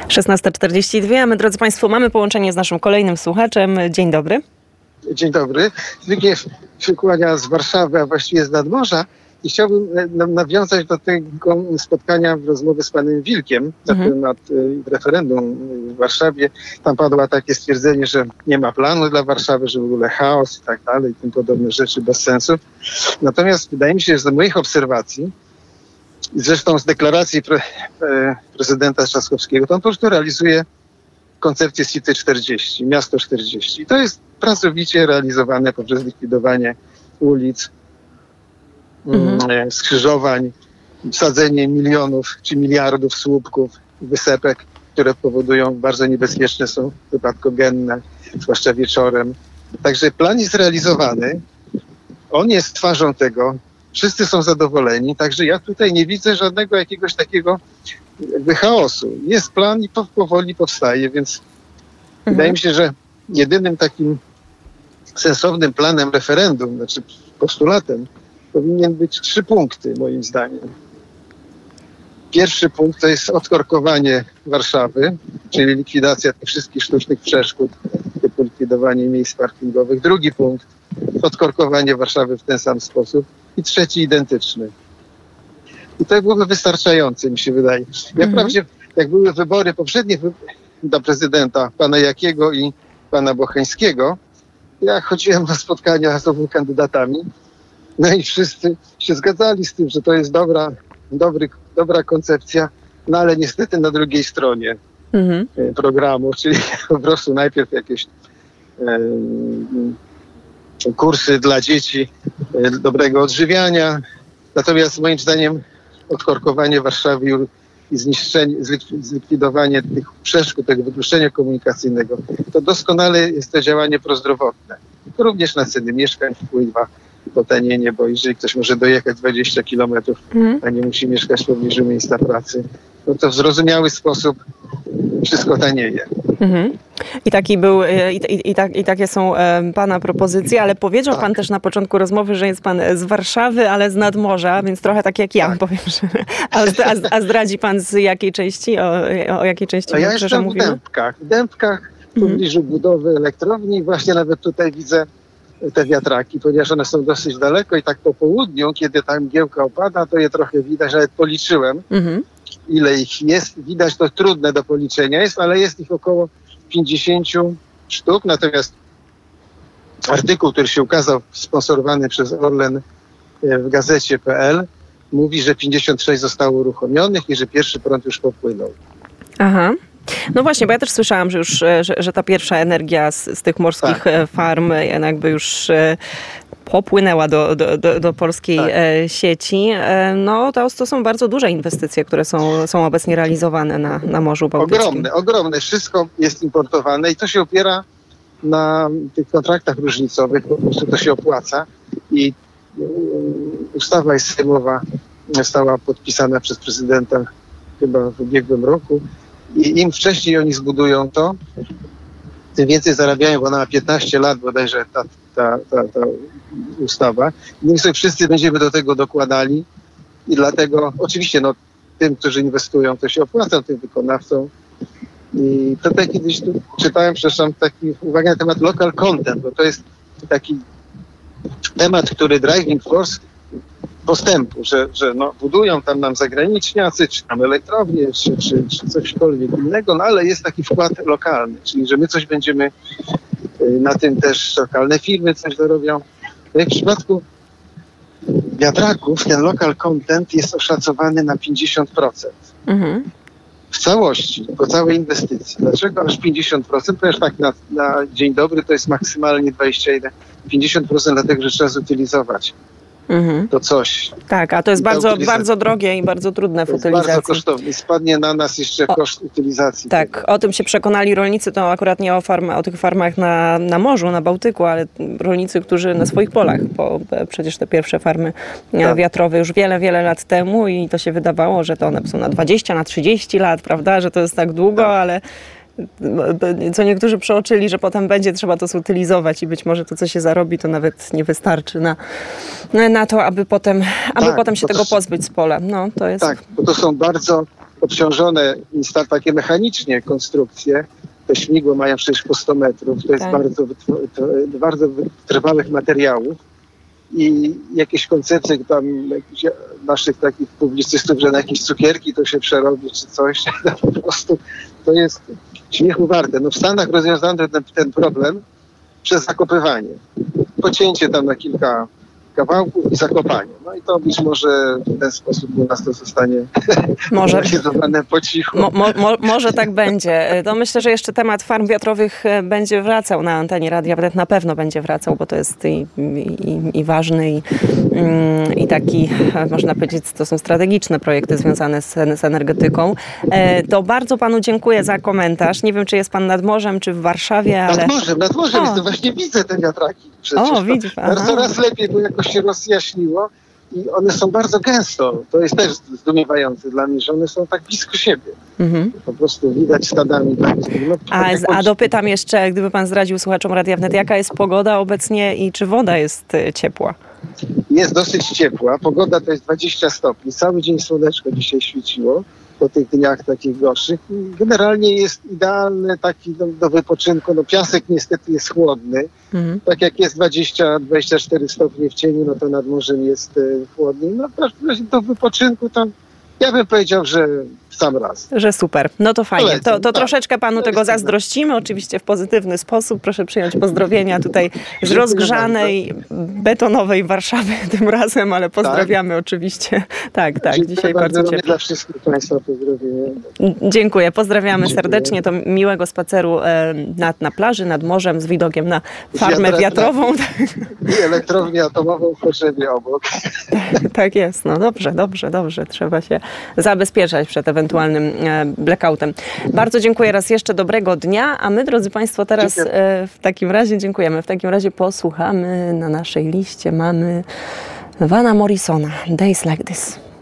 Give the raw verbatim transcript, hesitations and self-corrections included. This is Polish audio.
szesnasta czterdzieści dwa, a my, drodzy Państwo, mamy połączenie z naszym kolejnym słuchaczem. Dzień dobry. Dzień dobry. Zbigniew się kłania z Warszawy, a właściwie z nadmorza. I chciałbym nawiązać do tego spotkania, rozmowy z panem Wilkiem na Mhm. temat referendum w Warszawie. Tam padło takie stwierdzenie, że nie ma planu dla Warszawy, że w ogóle chaos i tak dalej, i tym podobne rzeczy bez sensu. Natomiast wydaje mi się, że z moich obserwacji, zresztą z deklaracji pre, e, prezydenta Trzaskowskiego, to on po prostu realizuje koncepcję City czterdzieści, Miasto czterdzieści. I to jest pracowicie realizowane poprzez likwidowanie ulic, Mhm. mm, skrzyżowań, sadzenie milionów czy miliardów słupków, wysepek, które powodują, bardzo niebezpieczne są, wypadkogenne, zwłaszcza wieczorem. Także plan jest realizowany. On jest twarzą tego. Wszyscy są zadowoleni, także ja tutaj nie widzę żadnego jakiegoś takiego jakby chaosu. Jest plan i po- powoli powstaje, więc Mhm. wydaje mi się, że jedynym takim sensownym planem referendum, znaczy postulatem, powinien być trzy punkty, moim zdaniem. Pierwszy punkt to jest odkorkowanie Warszawy, czyli likwidacja tych wszystkich sztucznych przeszkód, typu likwidowanie miejsc parkingowych. Drugi punkt, odkorkowanie Warszawy w ten sam sposób. I trzeci, identyczny. I to byłoby wystarczające, mi się wydaje. Ja Mhm. wprawdzie, jak były wybory poprzednie wy- dla prezydenta, pana Jakiego i pana Bocheńskiego, ja chodziłem na spotkania z obu kandydatami, no i wszyscy się zgadzali z tym, że to jest dobra, dobry, dobra koncepcja, no ale niestety na drugiej stronie Mhm. e, programu, czyli po prostu najpierw jakieś e, kursy dla dzieci e, dobrego odżywiania. Natomiast moim zdaniem odkorkowanie Warszawy i zniszczenie, zlik- zlikwidowanie tych przeszkód, tego wykluczenia komunikacyjnego, to doskonale jest to działanie prozdrowotne. To również na ceny mieszkań wpływa potanienie, bo jeżeli ktoś może dojechać dwadzieścia kilometrów, Mhm. a nie musi mieszkać w pobliżu miejsca pracy, no to w zrozumiały sposób wszystko tanieje. Mhm. I taki był, e, i, i, i, tak, i takie są e, pana propozycje, ale powiedział Tak. pan też na początku rozmowy, że jest pan z Warszawy, ale z nadmorza, więc trochę tak jak ja, Tak. powiem, że, a, zd- a, a zdradzi pan z jakiej części, o, o jakiej części A ja Wybrzeża jestem w mówimy? Dębkach. W Dębkach, w Mhm. pobliżu budowy elektrowni, właśnie nawet tutaj widzę te wiatraki, ponieważ one są dosyć daleko i tak po południu, kiedy ta mgiełka opada, to je trochę widać, nawet policzyłem, Mhm. ile ich jest. Widać, to trudne do policzenia jest, ale jest ich około pięćdziesiąt sztuk, natomiast artykuł, który się ukazał, sponsorowany przez Orlen e, w gazecie kropka pe el, mówi, że pięćdziesiąt sześć zostało uruchomionych i że pierwszy prąd już popłynął. Aha. No właśnie, bo ja też słyszałam, że już, e, że, że ta pierwsza energia z, z tych morskich Tak. e, farm e, jakby już e, popłynęła do, do, do, do polskiej Tak. e, sieci. E, no to, to są bardzo duże inwestycje, które są, są obecnie realizowane na, na Morzu Bałtyckim. Ogromne, ogromne. Wszystko jest importowane i to się opiera na tych kontraktach różnicowych. Po prostu to się opłaca. I um, ustawa jest sejmowa, została podpisana przez prezydenta chyba w ubiegłym roku. I im wcześniej oni zbudują to, tym więcej zarabiają, bo ona ma piętnaście lat bodajże ta, ta, ta, ta ustawa. I my sobie wszyscy będziemy do tego dokładali i dlatego oczywiście no, tym, którzy inwestują, to się opłaca, tym wykonawcom. I tutaj kiedyś tu czytałem, przepraszam, taki uwagę na temat local content, bo to jest taki temat, który driving force postępu, że, że no, budują tam nam zagraniczniacy, czy tam elektrownie, czy, czy, czy cośkolwiek innego, no ale jest taki wkład lokalny, czyli że my coś będziemy, y, na tym też lokalne firmy coś dorobią. No i w przypadku wiatraków ten local content jest oszacowany na pięćdziesiąt procent. Mhm. W całości, po całej inwestycji. Dlaczego aż pięćdziesiąt procent? Ponieważ tak na, na dzień dobry to jest maksymalnie dwadzieścia jeden, pięćdziesiąt procent dlatego, że trzeba zutylizować Mhm. to coś. Tak, a to jest I ta bardzo, utylizacja. bardzo drogie i bardzo trudne w To jest bardzo utylizacji. kosztowne i spadnie na nas jeszcze O, koszt utylizacji. Tak, o tym się przekonali rolnicy, to akurat nie o, farm, o tych farmach na, na morzu, na Bałtyku, ale rolnicy, którzy na swoich polach, bo przecież te pierwsze farmy Tak. wiatrowe już wiele, wiele lat temu i to się wydawało, że to one są na dwadzieścia, na trzydzieści lat, prawda, że to jest tak długo, Tak. ale co niektórzy przeoczyli, że potem będzie trzeba to zutylizować i być może to, co się zarobi, to nawet nie wystarczy na, na to, aby potem, aby Tak, potem się bo to tego są- pozbyć z pola. No, to jest... Tak, bo to są bardzo obciążone instal takie mechanicznie konstrukcje. Te śmigła mają przecież po sto metrów. To jest Tak. bardzo, wytwo- to bardzo wytrwałych materiałów. I jakieś koncepcje tam jakichś naszych takich publicystów, że na jakieś cukierki to się przerobi czy coś, no po prostu to jest śmiechu warte. No w Stanach rozwiązano ten, ten problem przez zakopywanie. Pocięcie tam na kilka kawałków i zakopanie. No i to być może w ten sposób u nas to zostanie Może. realizowane po cichu. Mo, mo, mo, może tak będzie. To myślę, że jeszcze temat farm wiatrowych będzie wracał na antenie Radia Wnet. Na pewno będzie wracał, bo to jest i, i, i ważny i, i taki, można powiedzieć, to są strategiczne projekty związane z, z energetyką. To bardzo panu dziękuję za komentarz. Nie wiem, czy jest pan nad morzem, czy w Warszawie, ale... Nad morzem, nad morzem O. jestem. Właśnie widzę te wiatraki. Przecież O, widzi pan. to coraz lepiej, bo jakoś się rozjaśniło i one są bardzo gęsto. To jest też zdumiewające dla mnie, że one są tak blisko siebie. Mhm. Po prostu widać stadami. Tak, no, A, tak jak a dopytam jeszcze, gdyby pan zdradził słuchaczom Radia Wnet, jaka jest pogoda obecnie i czy woda jest e, ciepła? Jest dosyć ciepła. Pogoda to jest dwadzieścia stopni. Cały dzień słoneczko dzisiaj świeciło po tych dniach takich gorszych. Generalnie jest idealny taki do, do wypoczynku. No piasek niestety jest chłodny. Mhm. Tak jak jest dwadzieścia do dwudziestu czterech stopni w cieniu, no to nad morzem jest y, chłodniej. No w każdym razie do wypoczynku tam ja bym powiedział, że w sam raz. Że super. No to fajnie. Polecam, To, to tak. troszeczkę panu To tego jest zazdrościmy, oczywiście w pozytywny sposób. Proszę przyjąć pozdrowienia tutaj z Dziękuję rozgrzanej, betonowej Warszawy tym razem, ale pozdrawiamy oczywiście. Tak, tak. Dziękuję Dzisiaj bardzo również ciepło. dla wszystkich Państwa pozdrowienia. Dziękuję. Pozdrawiamy Dziękuję. serdecznie. To miłego spaceru e, nad, na plaży, nad morzem z widokiem na farmę Wiatra- wiatrową. I elektrownię atomową w Chorzowie obok. Tak jest. No dobrze, dobrze, dobrze. Trzeba się zabezpieczać przed ewentualnym e, blackoutem. Bardzo dziękuję raz jeszcze. Dobrego dnia. A my, drodzy Państwo, teraz Dziękuję. e, w takim razie dziękujemy. W takim razie posłuchamy. Na naszej liście mamy Vana Morrisona. Days Like This.